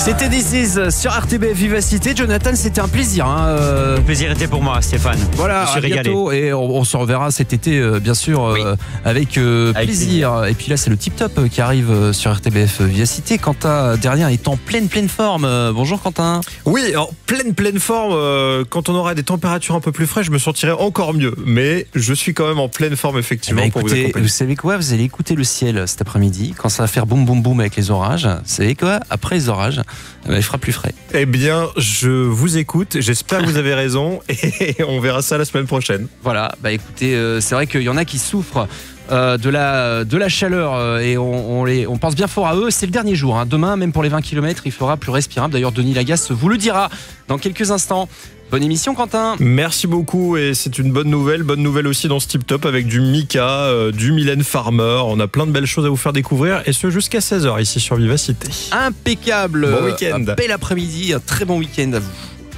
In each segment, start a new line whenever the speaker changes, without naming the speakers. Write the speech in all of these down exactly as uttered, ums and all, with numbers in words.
C'était This Is sur R T B F Vivacité. Jonathan, c'était un plaisir. Hein, euh...
Le plaisir était pour moi, Stéphane.
Voilà,
je suis
à bientôt.
régalé.
Et on, on se reverra cet été, euh, bien sûr,
oui.
euh, avec, euh,
avec
plaisir. plaisir. Et puis là, c'est le Tip Top qui arrive sur R T B F Vivacité. Quentin derrière est en pleine, pleine forme. Euh, bonjour Quentin.
Oui, en pleine, pleine forme. Euh, quand on aura des températures un peu plus fraîches, je me sentirai encore mieux. Mais je suis quand même en pleine forme, effectivement,
bah,
pour
écoutez,
vous accompagner.
Vous savez quoi? Vous allez écouter le ciel cet après-midi. Quand ça va faire boum, boum, boum avec les orages. Vous savez quoi? Après les orages, bah, il fera plus frais.
Eh bien, je vous écoute. J'espère que vous avez raison. Et on verra ça la semaine prochaine.
Voilà, bah écoutez, euh, c'est vrai qu'il y en a qui souffrent euh, de, la, de la chaleur euh, et on, on, les, on pense bien fort à eux. C'est le dernier jour. Hein. Demain, même pour les vingt kilomètres, il fera plus respirable. D'ailleurs, Denis Lagasse vous le dira dans quelques instants. Bonne émission, Quentin.
Merci beaucoup et c'est une bonne nouvelle. Bonne nouvelle aussi dans ce Tip Top avec du Mika, euh, du Mylène Farmer. On a plein de belles choses à vous faire découvrir et ce jusqu'à seize heures ici sur Vivacité.
Impeccable.
Bon week-end.
Un bel après-midi, un très bon week-end à vous.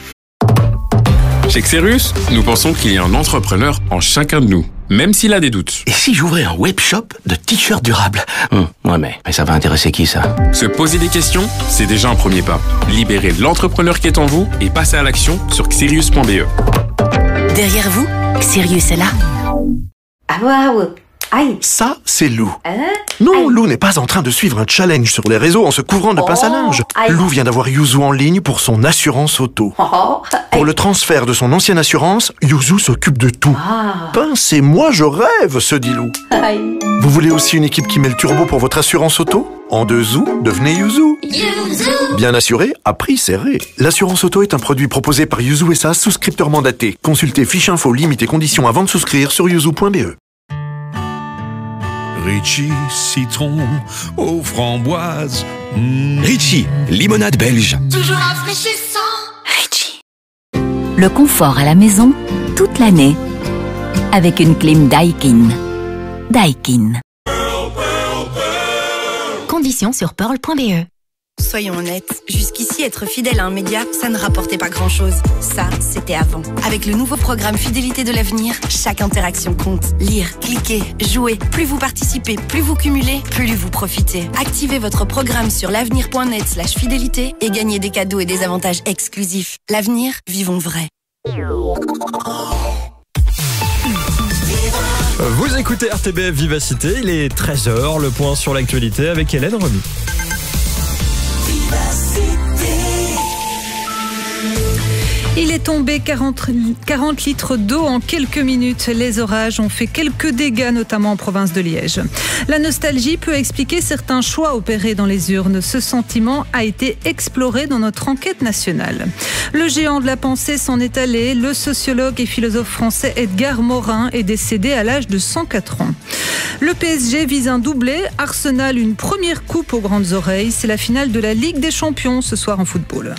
Chez Xerius, nous pensons qu'il y a un entrepreneur en chacun de nous, même s'il a des doutes.
Et si j'ouvrais un webshop de t-shirts durables? hum, Ouais, mais, mais ça va intéresser qui, ça?
Se poser des questions, c'est déjà un premier pas. Libérez l'entrepreneur qui est en vous et passez à l'action sur xerius point b e.
Derrière vous, Xerius est là.
Ah waouh! Aïe!
Ça, c'est Lou.
Hein?
Non,
Aïe.
Lou n'est pas en train de suivre un challenge sur les réseaux en se couvrant de
Oh,
pince à linge.
aïe.
Lou vient d'avoir Yuzu en ligne pour son assurance auto.
Oh,
Pour le transfert de son ancienne assurance, Yuzu s'occupe de tout.
Ah.
Pince et moi, je rêve, se dit Lou.
Aïe.
Vous voulez aussi une équipe qui met le turbo pour votre assurance auto? En deux zou, devenez Yuzu. Bien assuré, à prix serré. L'assurance auto est un produit proposé par Yuzu S A, souscripteur mandaté. Consultez fiche info, limite et conditions avant de souscrire sur yuzu point b e.
Ritchie, citron aux framboises. Mmh.
Ritchie, limonade belge.
Toujours rafraîchissant. Ritchie. Le confort à la maison, toute l'année. Avec une clim Daikin. Daikin. Conditions sur pearl point b e.
Soyons honnêtes, jusqu'ici être fidèle à un média, ça ne rapportait pas grand-chose. Ça, c'était avant. Avec le nouveau programme Fidélité de l'avenir, chaque interaction compte. Lire, cliquer, jouer. Plus vous participez, plus vous cumulez, plus vous profitez. Activez votre programme sur l'avenir point net slash fidélité et gagnez des cadeaux et des avantages exclusifs. L'avenir, vivons vrai.
Vous écoutez R T B F Vivacité, il est treize heures, le point sur l'actualité avec Hélène Remy.
Il est tombé quarante, quarante litres d'eau en quelques minutes. Les orages ont fait quelques dégâts, notamment en province de Liège. La nostalgie peut expliquer certains choix opérés dans les urnes. Ce sentiment a été exploré dans notre enquête nationale. Le géant de la pensée s'en est allé. Le sociologue et philosophe français Edgar Morin est décédé à l'âge de cent quatre ans. Le P S G vise un doublé. Arsenal, une première coupe aux grandes oreilles. C'est la finale de la Ligue des Champions ce soir en football.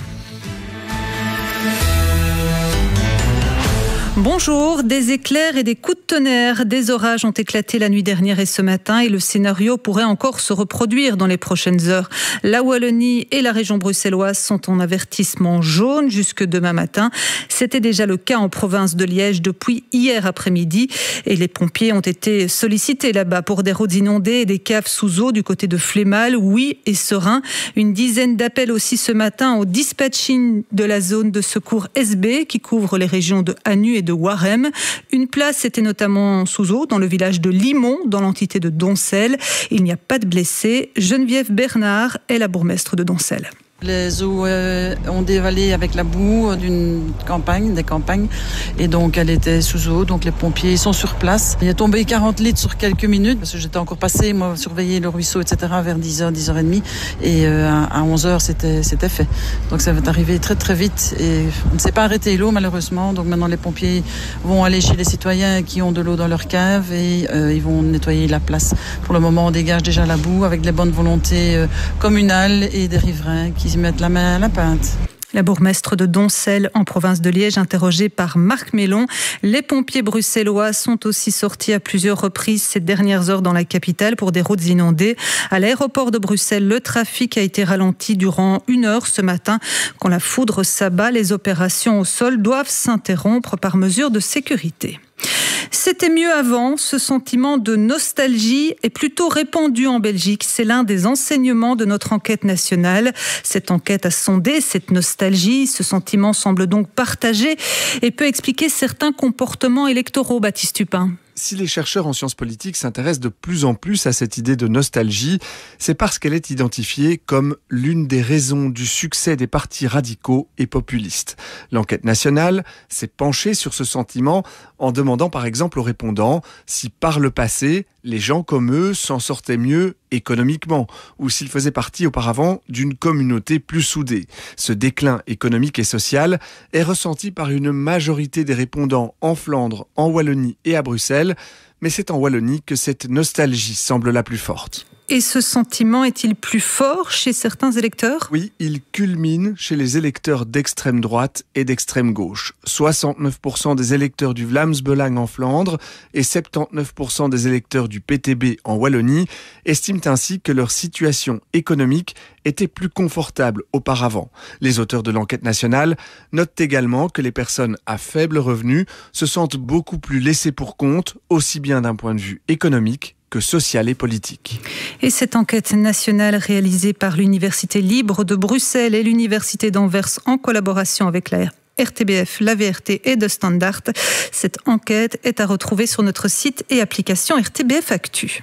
Bonjour, des éclairs et des coups de tonnerre. Des orages ont éclaté la nuit dernière et ce matin et le scénario pourrait encore se reproduire dans les prochaines heures. La Wallonie et la région bruxelloise sont en avertissement jaune jusque demain matin. C'était déjà le cas en province de Liège depuis hier après-midi et les pompiers ont été sollicités là-bas pour des routes inondées et des caves sous eau du côté de Flémal, Huy et Serein. Une dizaine d'appels aussi ce matin au dispatching de la zone de secours S B qui couvre les régions de Hanu et de de Warem. Une place était notamment sous eau dans le village de Limont, dans l'entité de Doncel. Il n'y a pas de blessés. Geneviève Bernard est la bourgmestre de Doncel.
Les eaux euh, ont dévalé avec la boue d'une campagne, des campagnes, et donc elle était sous eau, donc les pompiers sont sur place. Il est tombé quarante litres sur quelques minutes, parce que j'étais encore passé, moi, surveiller le ruisseau, et cetera, vers dix heures, dix heures trente, et euh, à onze heures, c'était, c'était fait. Donc ça va arriver très très vite, et on ne s'est pas arrêté l'eau, malheureusement, donc maintenant les pompiers vont aller chez les citoyens qui ont de l'eau dans leur cave, et euh, ils vont nettoyer la place. Pour le moment, on dégage déjà la boue, avec les bonnes volontés euh, communales et des riverains qui mettent la main à la pinte.
La bourgmestre de Doncel, en province de Liège, interrogée par Marc Mélon. Les pompiers bruxellois sont aussi sortis à plusieurs reprises ces dernières heures dans la capitale pour des routes inondées. À l'aéroport de Bruxelles, le trafic a été ralenti durant une heure ce matin. Quand la foudre s'abat, les opérations au sol doivent s'interrompre par mesure de sécurité. C'était mieux avant. Ce sentiment de nostalgie est plutôt répandu en Belgique. C'est l'un des enseignements de notre enquête nationale. Cette enquête a sondé cette nostalgie. Ce sentiment semble donc partagé et peut expliquer certains comportements électoraux, Baptiste Tupin.
Si les chercheurs en sciences politiques s'intéressent de plus en plus à cette idée de nostalgie, c'est parce qu'elle est identifiée comme l'une des raisons du succès des partis radicaux et populistes. L'enquête nationale s'est penchée sur ce sentiment en demandant par exemple aux répondants si par le passé, les gens comme eux s'en sortaient mieux économiquement ou s'ils faisaient partie auparavant d'une communauté plus soudée. Ce déclin économique et social est ressenti par une majorité des répondants en Flandre, en Wallonie et à Bruxelles, mais c'est en Wallonie que cette nostalgie semble la plus forte.
Et ce sentiment est-il plus fort chez certains électeurs ?
Oui, il culmine chez les électeurs d'extrême droite et d'extrême gauche. soixante-neuf pour cent des électeurs du Vlaams-Belang en Flandre et soixante-dix-neuf pour cent des électeurs du P T B en Wallonie estiment ainsi que leur situation économique était plus confortable auparavant. Les auteurs de l'enquête nationale notent également que les personnes à faible revenu se sentent beaucoup plus laissées pour compte, aussi bien d'un point de vue économique que social et politique.
Et cette enquête nationale réalisée par l'Université libre de Bruxelles et l'Université d'Anvers en collaboration avec la R T B F, la V R T et de Standard, cette enquête est à retrouver sur notre site et application R T B F Actu.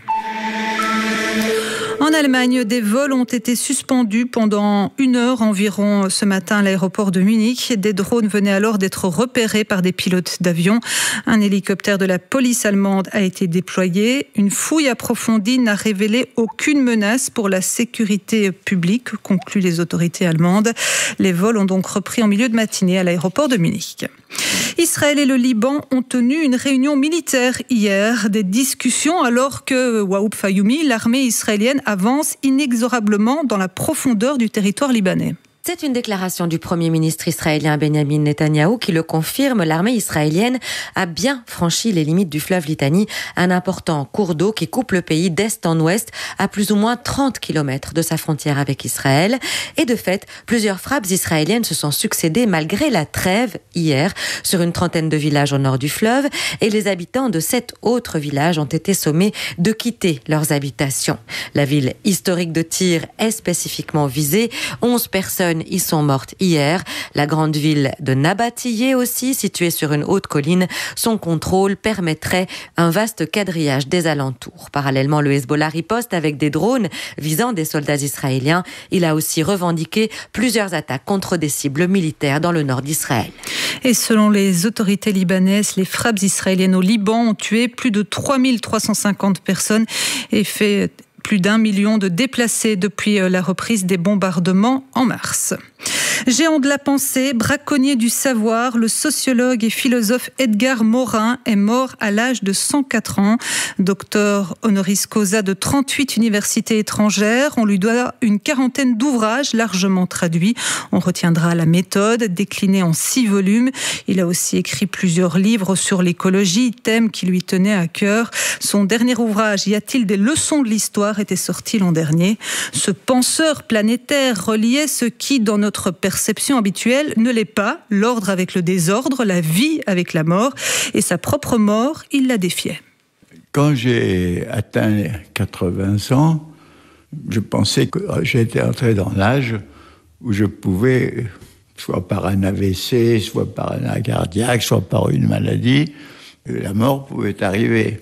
En Allemagne, des vols ont été suspendus pendant une heure environ ce matin à l'aéroport de Munich. Des drones venaient alors d'être repérés par des pilotes d'avion. Un hélicoptère de la police allemande a été déployé. Une fouille approfondie n'a révélé aucune menace pour la sécurité publique, concluent les autorités allemandes. Les vols ont donc repris en milieu de matinée à l'aéroport de Munich. Israël et le Liban ont tenu une réunion militaire hier, des discussions alors que Waoub Fayoumi, l'armée israélienne, avance inexorablement dans la profondeur du territoire libanais.
C'est une déclaration du Premier ministre israélien Benjamin Netanyahou qui le confirme. L'armée israélienne a bien franchi les limites du fleuve Litani, un important cours d'eau qui coupe le pays d'est en ouest à plus ou moins trente kilomètres de sa frontière avec Israël. Et de fait, plusieurs frappes israéliennes se sont succédées malgré la trêve hier sur une trentaine de villages au nord du fleuve et les habitants de sept autres villages ont été sommés de quitter leurs habitations. La ville historique de Tyr est spécifiquement visée. onze personnes y sont mortes hier. La grande ville de Nabatiyeh aussi, située sur une haute colline, son contrôle permettrait un vaste quadrillage des alentours. Parallèlement, le Hezbollah riposte avec des drones visant des soldats israéliens. Il a aussi revendiqué plusieurs attaques contre des cibles militaires dans le nord d'Israël.
Et selon les autorités libanaises, les frappes israéliennes au Liban ont tué plus de trois mille trois cent cinquante personnes et fait plus d'un million de déplacés depuis la reprise des bombardements en mars. Géant de la pensée, braconnier du savoir, le sociologue et philosophe Edgar Morin est mort à l'âge de cent quatre ans. Docteur honoris causa de trente-huit universités étrangères, on lui doit une quarantaine d'ouvrages largement traduits. On retiendra la méthode, déclinée en six volumes. Il a aussi écrit plusieurs livres sur l'écologie, thème qui lui tenait à cœur. Son dernier ouvrage, Y a-t-il des leçons de l'histoire, était sorti l'an dernier. Ce penseur planétaire reliait ce qui, dans notre perception habituelle, ne l'est pas, l'ordre avec le désordre, la vie avec la mort, et sa propre mort, il la défiait.
Quand j'ai atteint quatre-vingts ans, je pensais que j'étais entré dans l'âge où je pouvais, soit par un A V C, soit par un arrêt cardiaque, soit par une maladie, la mort pouvait arriver.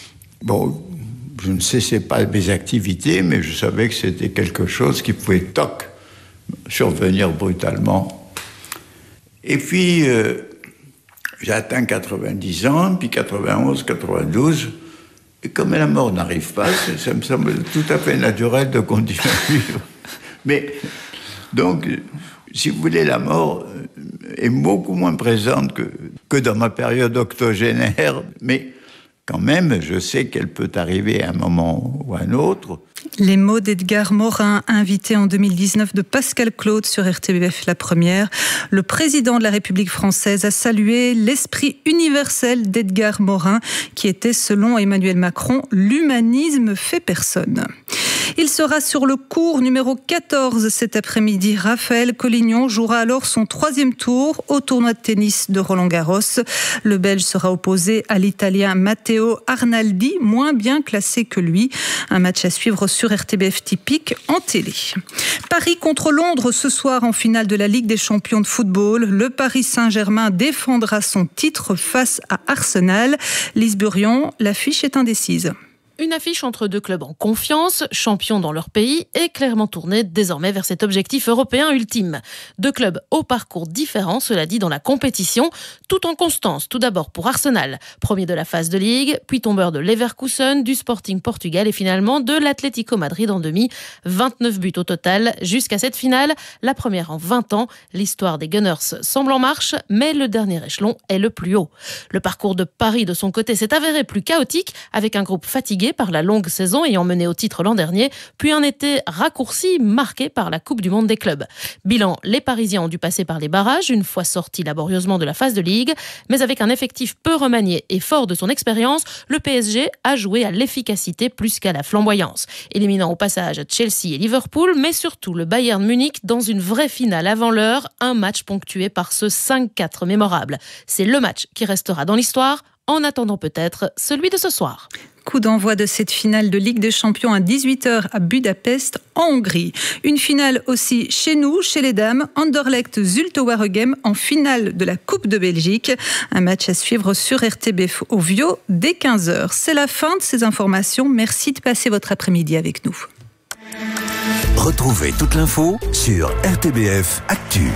Bon, je ne cessais pas mes activités, mais je savais que c'était quelque chose qui pouvait, toc, survenir brutalement. Et puis, euh, j'ai atteint quatre-vingt-dix ans, puis quatre-vingt-onze, quatre-vingt-douze, et comme la mort n'arrive pas, ça, ça me semble tout à fait naturel de continuer à vivre. Mais, donc, si vous voulez, la mort est beaucoup moins présente que, que dans ma période octogénaire, mais quand même, je sais qu'elle peut arriver à un moment ou à un autre.
Les mots d'Edgar Morin, invité en deux mille dix-neuf de Pascal Claude sur R T B F La Première. Le président de la République française a salué l'esprit universel d'Edgar Morin, qui était, selon Emmanuel Macron, l'humanisme fait personne. Il sera sur le court numéro quatorze cet après-midi. Raphaël Collignon jouera alors son troisième tour au tournoi de tennis de Roland-Garros. Le Belge sera opposé à l'Italien Matteo Arnaldi, moins bien classé que lui. Un match à suivre sur R T B F typique en télé. Paris contre Londres ce soir en finale de la Ligue des champions de football. Le Paris Saint-Germain défendra son titre face à Arsenal. Lise Burion, l'affiche est indécise.
Une affiche entre deux clubs en confiance, champions dans leur pays et clairement tournés désormais vers cet objectif européen ultime. Deux clubs au parcours différents, cela dit, dans la compétition, tout en constance. Tout d'abord pour Arsenal, premier de la phase de Ligue, puis tombeur de Leverkusen, du Sporting Portugal et finalement de l'Atlético Madrid en demi. vingt-neuf buts au total jusqu'à cette finale, la première en vingt ans. L'histoire des Gunners semble en marche, mais le dernier échelon est le plus haut. Le parcours de Paris, de son côté, s'est avéré plus chaotique, avec un groupe fatigué par la longue saison ayant mené au titre l'an dernier, puis un été raccourci marqué par la Coupe du Monde des clubs. Bilan, les Parisiens ont dû passer par les barrages, une fois sortis laborieusement de la phase de Ligue, mais avec un effectif peu remanié et fort de son expérience, le P S G a joué à l'efficacité plus qu'à la flamboyance, éliminant au passage Chelsea et Liverpool, mais surtout le Bayern Munich dans une vraie finale avant l'heure, un match ponctué par ce cinq quatre mémorable. C'est le match qui restera dans l'histoire, en attendant peut-être celui de ce soir.
Coup d'envoi de cette finale de Ligue des Champions à dix-huit heures à Budapest, en Hongrie. Une finale aussi chez nous, chez les dames, Anderlecht Zulte Waregem en finale de la Coupe de Belgique. Un match à suivre sur R T B F Ovio dès quinze heures. C'est la fin de ces informations. Merci de passer votre après-midi avec nous.
Retrouvez toute l'info sur R T B F Actu.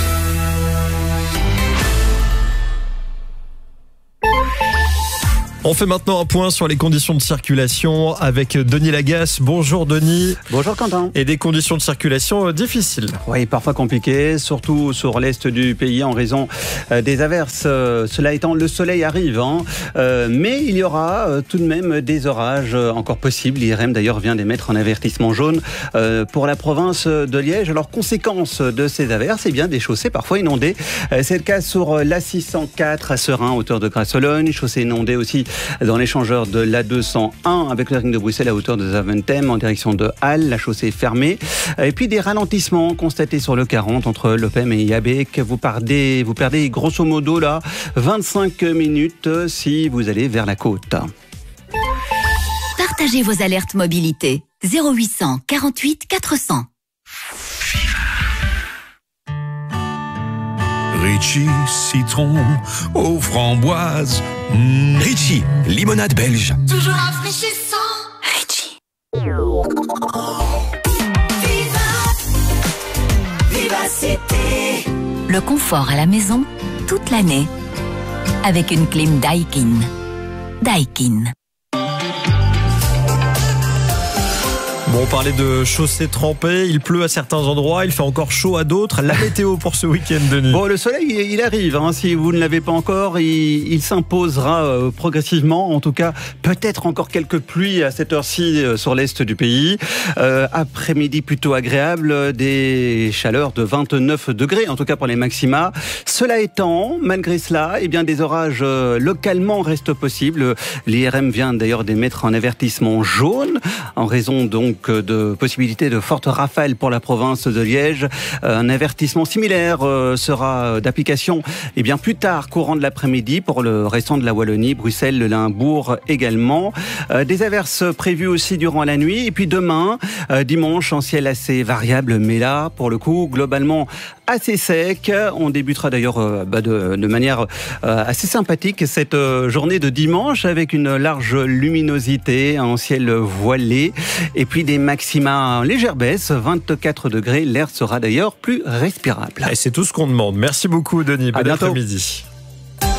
On fait maintenant un point sur les conditions de circulation avec Denis Lagasse. Bonjour Denis.
Bonjour Quentin.
Et des conditions de circulation difficiles.
Oui, parfois compliquées, surtout sur l'est du pays en raison des averses. Cela étant, le soleil arrive, hein. euh, mais il y aura tout de même des orages encore possibles. L'I R M d'ailleurs vient d'émettre un avertissement jaune euh, pour la province de Liège. Alors, conséquence de ces averses, eh bien, des chaussées parfois inondées. C'est le cas sur l'A six cent quatre à Serein, hauteur de Grasse-Sologne. Chaussée inondée aussi dans l'échangeur de l'A deux cent un avec le ring de Bruxelles à hauteur de Zaventem en direction de Halle. La chaussée est fermée. Et puis des ralentissements constatés sur le quarante entre Le Pem et Yabec. Vous perdez, vous perdez grosso modo là vingt-cinq minutes si vous allez vers la côte.
Partagez vos alertes mobilité. zéro huit cent quarante-huit quatre cents.
Ritchie, citron aux framboises. Mmh.
Ritchie, limonade belge.
Toujours rafraîchissant.
Ritchie.
Viva, vivacité.
Le confort à la maison toute l'année avec une clim Daikin. Daikin.
Bon, on parlait de chaussées trempées, il pleut à certains endroits, il fait encore chaud à d'autres. La météo pour ce week-end, Denis.
Bon, le soleil, il arrive, hein. Si vous ne l'avez pas encore, il, il s'imposera euh, progressivement. En tout cas, peut-être encore quelques pluies à cette heure-ci euh, sur l'est du pays. Euh, après-midi plutôt agréable, des chaleurs de vingt-neuf degrés, en tout cas pour les maxima. Cela étant, malgré cela, eh bien, des orages euh, localement restent possibles. L'I R M vient d'ailleurs d'émettre un avertissement jaune en raison donc de possibilités de fortes rafales pour la province de Liège. Un avertissement similaire sera d'application eh bien, plus tard, courant de l'après-midi, pour le restant de la Wallonie, Bruxelles, le Limbourg également. Des averses prévues aussi durant la nuit. Et puis demain, dimanche, en ciel assez variable, mais là, pour le coup, globalement assez sec. On débutera d'ailleurs euh, bah de, de manière euh, assez sympathique cette euh, journée de dimanche avec une large luminosité, un ciel voilé et puis des maxima en légère baisse, vingt-quatre degrés. L'air sera d'ailleurs plus respirable.
Et c'est tout ce qu'on demande. Merci beaucoup Denis. Bon après-midi.